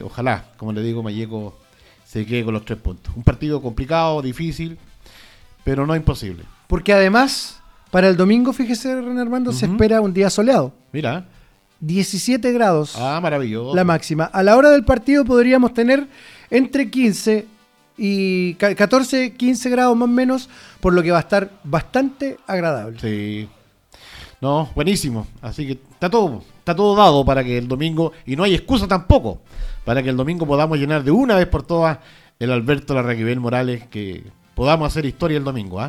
ojalá, como le digo, Malleco se quede con los 3 puntos. Un partido complicado, difícil, pero no imposible. Porque además, para el domingo, fíjese, René Armando, se espera un día soleado. Mira. 17 grados. Maravilloso. La máxima. A la hora del partido podríamos tener entre 15 y 14, 15 grados más o menos, por lo que va a estar bastante agradable. Sí. No, buenísimo. Así que está todo dado para que el domingo, y no hay excusa tampoco, para que el domingo podamos llenar de una vez por todas el Alberto Larraquibel Morales, que podamos hacer historia el domingo,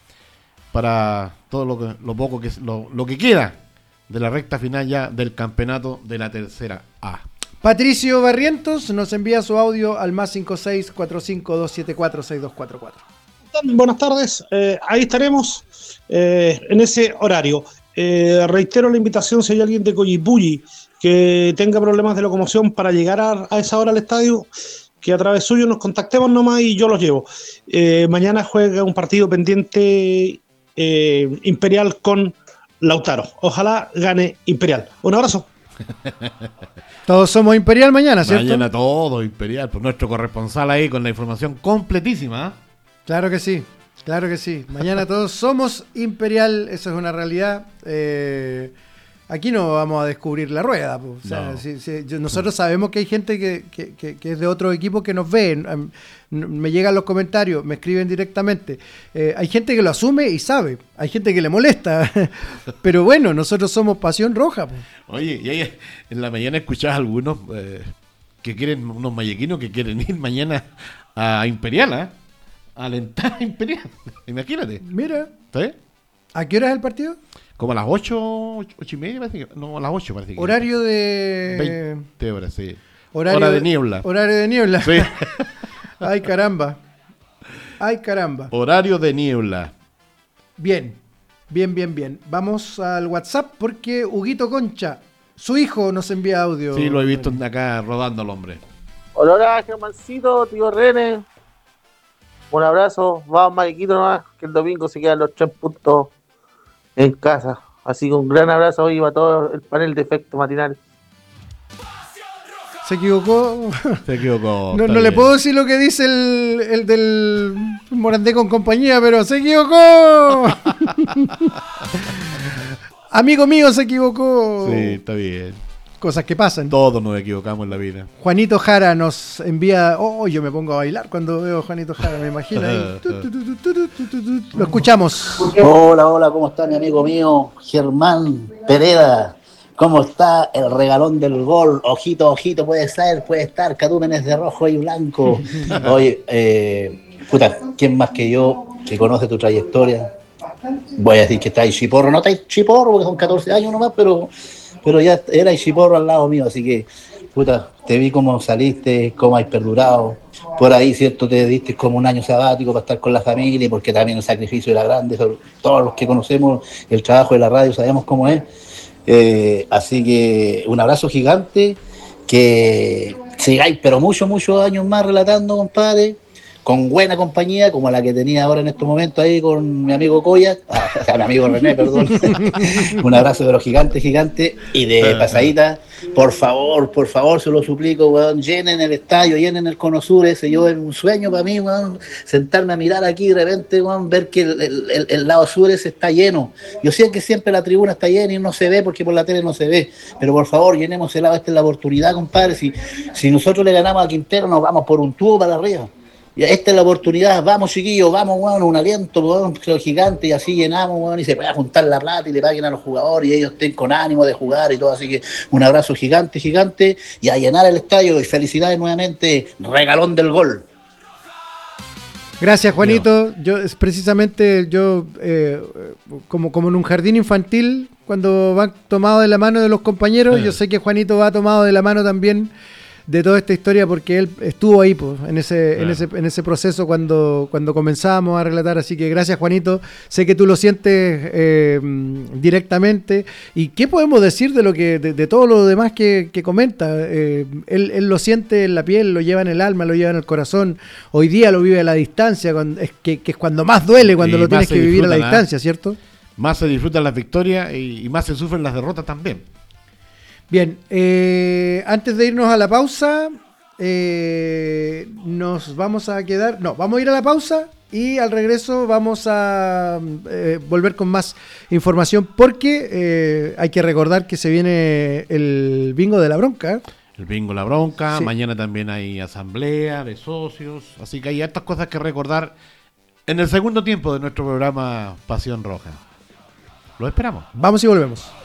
para todo lo que queda de la recta final ya del campeonato de la tercera A. Patricio Barrientos nos envía su audio al +56 45 274 6244. Buenas tardes, ahí estaremos en ese horario. Reitero la invitación, si hay alguien de Coyipulli que tenga problemas de locomoción para llegar a esa hora al estadio, que a través suyo nos contactemos nomás y yo los llevo. Mañana juega un partido pendiente Imperial con Lautaro. Ojalá gane Imperial. Un abrazo. Todos somos Imperial mañana, ¿cierto? Mañana todo Imperial, por nuestro corresponsal ahí con la información completísima. Claro que sí, claro que sí. Mañana todos somos Imperial, eso es una realidad. Aquí no vamos a descubrir la rueda. O sea, no. Nosotros sabemos que hay gente que es de otro equipo que nos ve. Me llegan los comentarios, me escriben directamente. Hay gente que lo asume y sabe. Hay gente que le molesta. Pero bueno, nosotros somos Pasión Roja. Oye, y ahí en la mañana escuchás a algunos que quieren, unos mallequinos que quieren ir mañana a Imperial, a alentar a Imperial. Imagínate. Mira. ¿Está bien? ¿A qué hora es el partido? Como a las 8:30, parece que. No, a las 8 parece que. Horario de... 20 horas, sí. Hora de niebla. Horario de niebla. Sí. Ay, caramba. Horario de niebla. Bien. Vamos al WhatsApp porque Huguito Concha, su hijo, nos envía audio. Sí, lo he visto acá rodando el hombre. Hola, Germancito, tío René. Un abrazo. Vamos, Mariquito, nomás, que el domingo se quedan los 3 puntos en casa. Así que un gran abrazo hoy para todo el panel de efecto matinal. ¿Se equivocó? No bien. le puedo decir lo que dice el del Morandé con compañía, pero se equivocó. Amigo mío, se equivocó. Sí, está bien. Cosas que pasan. Todos nos equivocamos en la vida. Juanito Jara nos envía... yo me pongo a bailar cuando veo a Juanito Jara, me imagino ahí. Lo escuchamos. Hola, ¿cómo está mi amigo mío? Germán Pereda. ¿Cómo está el regalón del gol? Ojito, puede estar, Cadúmenes de rojo y blanco. Oye, ¿quién más que yo que conoce tu trayectoria? Voy a decir que está ahí Chiporro. No está ahí Chiporro porque son 14 años nomás, pero ya era Chiporro al lado mío, así que, te vi cómo saliste, cómo has perdurado. Por ahí, ¿cierto? Te diste como un año sabático para estar con la familia, porque también el sacrificio era grande. Todos los que conocemos el trabajo de la radio sabemos cómo es. Así que un abrazo gigante, que sigáis pero muchos años más relatando, compadre, con buena compañía como la que tenía ahora en estos momentos ahí con mi amigo Koyak, mi amigo René, perdón. Un abrazo pero gigante, y de pasadita, por favor, se lo suplico, weón, llenen el estadio, llenen el Cono Sur, ese yo es un sueño para mí, weón, sentarme a mirar aquí de repente, weón, ver que el lado sur ese está lleno. Yo sé que siempre la tribuna está llena y no se ve porque por la tele no se ve, pero por favor, llenemos el lado, esta es la oportunidad, compadre, si nosotros le ganamos a Quintero, nos vamos por un tubo para arriba. Y esta es la oportunidad, vamos chiquillos, vamos, weón, un aliento, weón, gigante, y así llenamos, weón, y se pueda juntar la plata y le paguen a los jugadores y ellos estén con ánimo de jugar y todo, así que un abrazo gigante, y a llenar el estadio, y felicidades nuevamente, regalón del gol. Gracias, Juanito. Como en un jardín infantil, cuando van tomados de la mano de los compañeros, yo sé que Juanito va tomado de la mano también de toda esta historia porque él estuvo ahí en ese proceso cuando comenzábamos a relatar, así que gracias, Juanito, sé que tú lo sientes directamente. ¿Y qué podemos decir de todo lo demás que comenta? Él lo siente en la piel, lo lleva en el alma, lo lleva en el corazón, hoy día lo vive a la distancia, que es cuando más duele, cuando lo tienes que vivir a la distancia, ¿cierto? Más se disfrutan las victorias y más se sufren las derrotas también. Bien, antes de irnos a la pausa, nos vamos a quedar... No, vamos a ir a la pausa y al regreso vamos a volver con más información porque hay que recordar que se viene el bingo de la bronca. El bingo La Bronca, Sí. mañana también hay asamblea de socios, así que hay hartas cosas que recordar en el segundo tiempo de nuestro programa Pasión Roja. Lo esperamos. Vamos y volvemos.